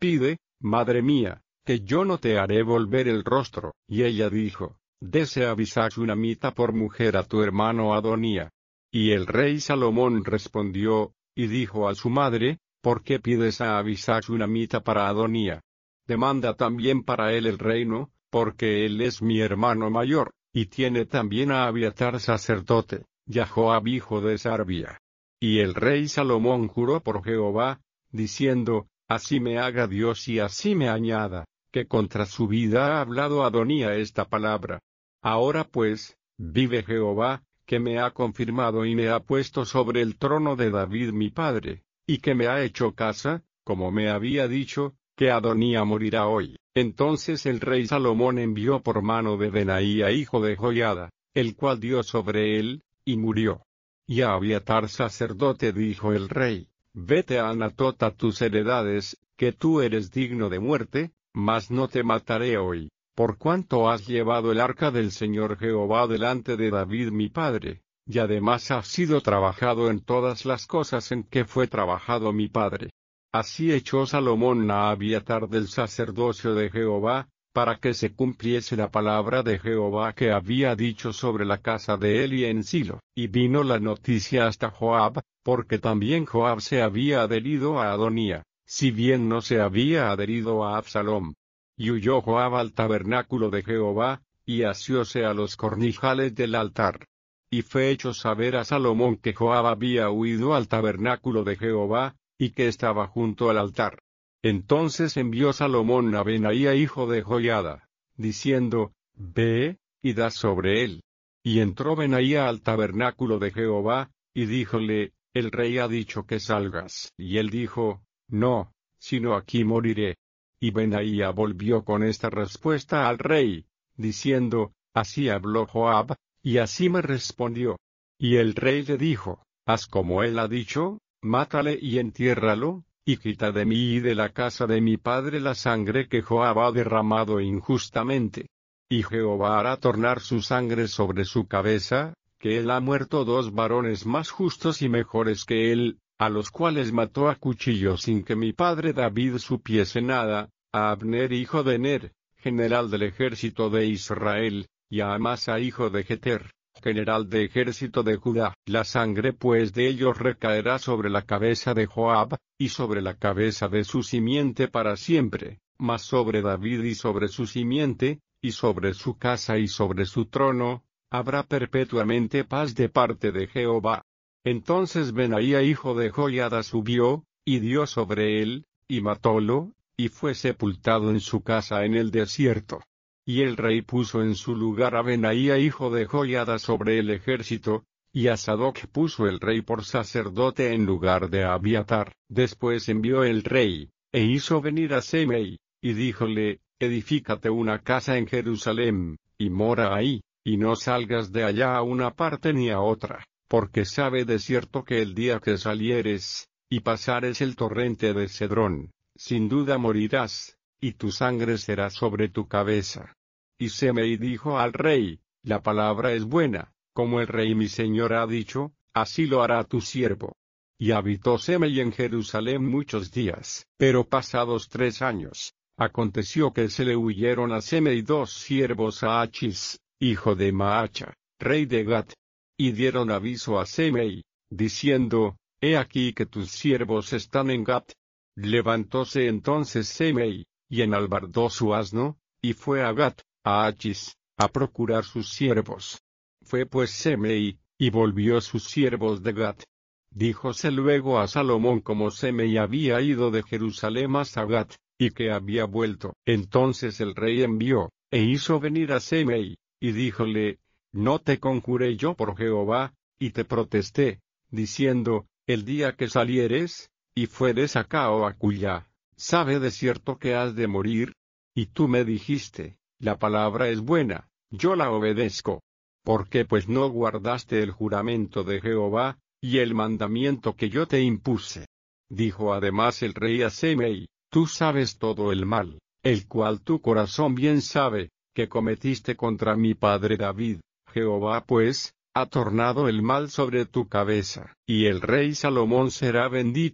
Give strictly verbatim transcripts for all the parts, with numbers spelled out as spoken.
pide, madre mía, que yo no te haré volver el rostro. Y ella dijo, dese Abisag sunamita por mujer a tu hermano Adonía. Y el rey Salomón respondió, y dijo a su madre, ¿por qué pides a Abisag sunamita para Adonía? Demanda también para él el reino, porque él es mi hermano mayor, y tiene también a Abiatar sacerdote, y a Joab hijo de Sarvia. Y el rey Salomón juró por Jehová, diciendo, así me haga Dios y así me añada, que contra su vida ha hablado Adonía esta palabra. Ahora pues, vive Jehová, que me ha confirmado y me ha puesto sobre el trono de David mi padre, y que me ha hecho casa, como me había dicho, que Adonía morirá hoy. Entonces el rey Salomón envió por mano de Benaía hijo de Joiada, el cual dio sobre él, y murió. Y a Abiatar sacerdote dijo el rey, vete a Anatot a tus heredades, que tú eres digno de muerte, mas no te mataré hoy, por cuanto has llevado el arca del Señor Jehová delante de David mi padre, y además has sido trabajado en todas las cosas en que fue trabajado mi padre. Así echó Salomón a Abiatar del sacerdocio de Jehová, para que se cumpliese la palabra de Jehová que había dicho sobre la casa de Eli en Silo. Y vino la noticia hasta Joab, porque también Joab se había adherido a Adonía, si bien no se había adherido a Absalom. Y huyó Joab al tabernáculo de Jehová, y asióse a los cornijales del altar. Y fue hecho saber a Salomón que Joab había huido al tabernáculo de Jehová, y que estaba junto al altar. Entonces envió Salomón a Benaía hijo de Joiada, diciendo, ve, y da sobre él. Y entró Benaía al tabernáculo de Jehová, y díjole, el rey ha dicho que salgas. Y él dijo, no, sino aquí moriré. Y Benaía volvió con esta respuesta al rey, diciendo, así habló Joab, y así me respondió. Y el rey le dijo, haz como él ha dicho, mátale y entiérralo, y quita de mí y de la casa de mi padre la sangre que Joab ha derramado injustamente. Y Jehová hará tornar su sangre sobre su cabeza, que él ha muerto dos varones más justos y mejores que él, a los cuales mató a cuchillo sin que mi padre David supiese nada, a Abner hijo de Ner, general del ejército de Israel, y a Amasa hijo de Jeter, general de ejército de Judá. La sangre pues de ellos recaerá sobre la cabeza de Joab, y sobre la cabeza de su simiente para siempre, mas sobre David y sobre su simiente, y sobre su casa y sobre su trono, habrá perpetuamente paz de parte de Jehová. Entonces Benaía hijo de Joiada subió, y dio sobre él, y matólo, y fue sepultado en su casa en el desierto. Y el rey puso en su lugar a Benaía hijo de Joiada sobre el ejército, y a Sadoc puso el rey por sacerdote en lugar de Abiatar. Después envió el rey, e hizo venir a Semei, y díjole, edifícate una casa en Jerusalén, y mora ahí, y no salgas de allá a una parte ni a otra, porque sabe de cierto que el día que salieres, y pasares el torrente de Cedrón, sin duda morirás, y tu sangre será sobre tu cabeza. Y Semei dijo al rey, la palabra es buena, como el rey mi señor ha dicho, así lo hará tu siervo. Y habitó Semei en Jerusalén muchos días, pero pasados tres años, aconteció que se le huyeron a Semei dos siervos a Achis, hijo de Maacha, rey de Gat. Y dieron aviso a Semei, diciendo, he aquí que tus siervos están en Gat. Levantóse entonces Semei, y enalbardó su asno, y fue a Gat, a Achis, a procurar sus siervos. Fue pues Semei, y volvió sus siervos de Gat. Díjose luego a Salomón como Semei había ido de Jerusalén hasta Gat, y que había vuelto. Entonces el rey envió, e hizo venir a Semei, y díjole, ¿no te conjuré yo por Jehová, y te protesté, diciendo, el día que salieres, y fueres acá o acullá, sabe de cierto que has de morir? Y tú me dijiste, la palabra es buena, yo la obedezco. ¿Por qué pues no guardaste el juramento de Jehová, y el mandamiento que yo te impuse? Dijo además el rey a Semei, tú sabes todo el mal, el cual tu corazón bien sabe, que cometiste contra mi padre David. Jehová pues, ha tornado el mal sobre tu cabeza. Y el rey Salomón será bendito,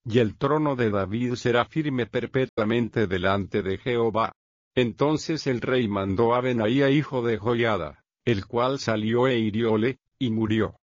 y el trono de David será firme perpetuamente delante de Jehová. Entonces el rey mandó a Benaía hijo de Joiada, el cual salió e hirióle, y murió.